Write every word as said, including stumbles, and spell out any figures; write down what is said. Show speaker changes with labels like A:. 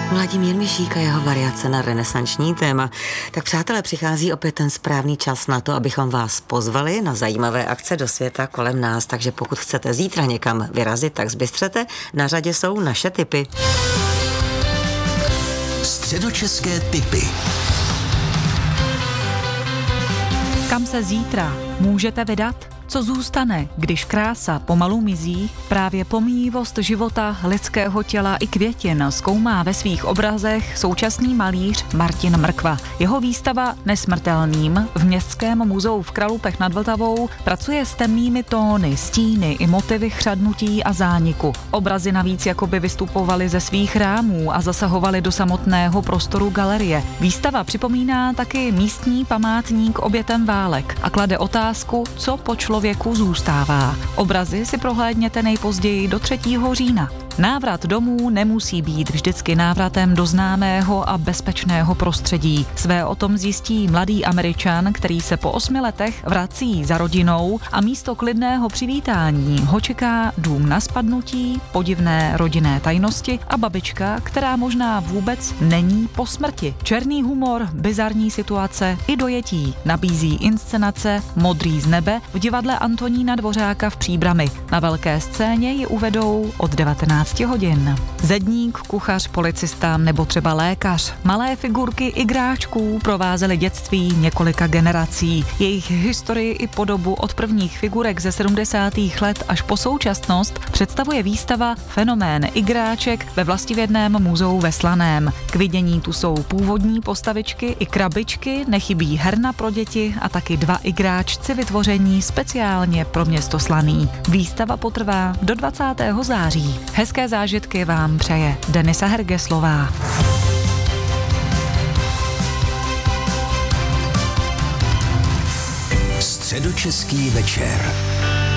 A: Vladimír Mišík a jeho variace na renesanční téma. Tak přátelé, přichází opět ten správný čas na to, abychom vás pozvali na zajímavé akce do světa kolem nás, takže pokud chcete zítra někam vyrazit, tak zbystřete, na řadě jsou naše tipy.
B: Středočeské tipy.
C: Kam se zítra můžete vydat? Co zůstane, když krása pomalu mizí? Právě pomíjivost života, lidského těla i květin zkoumá ve svých obrazech současný malíř Martin Mrkva. Jeho výstava Nesmrtelným v Městském muzeu v Kralupech nad Vltavou pracuje s temnými tóny, stíny i motivy chřadnutí a zániku. Obrazy navíc jakoby vystupovaly ze svých rámů a zasahovaly do samotného prostoru galerie. Výstava připomíná taky místní památník obětem válek a klade otázku, co po člověku zůstává. Obrazy si prohlédněte nejpozději do třetího října. Návrat domů nemusí být vždycky návratem do známého a bezpečného prostředí. Své o tom zjistí mladý Američan, který se po osmi letech vrací za rodinou a místo klidného přivítání ho čeká dům na spadnutí, podivné rodinné tajnosti a babička, která možná vůbec není po smrti. Černý humor, bizarní situace i dojetí nabízí inscenace Modrý z nebe v divadle Antonína Dvořáka v Příbrami. Na velké scéně ji uvedou od devatenácti hodin. Zedník, kuchař, policista nebo třeba lékař. Malé figurky igráčků provázely dětství několika generací. Jejich historii i podobu od prvních figurek ze sedmdesátých let až po současnost představuje výstava Fenomén igráček ve Vlastivědném muzeu ve Slaném. K vidění tu jsou původní postavičky i krabičky, nechybí herna pro děti a taky dva igráčci vytvoření speciálně pro město Slaný. Výstava potrvá do dvacátého září. Hezké zážitky vám přeje Denisa Hergeslová.
B: Středočeský večer.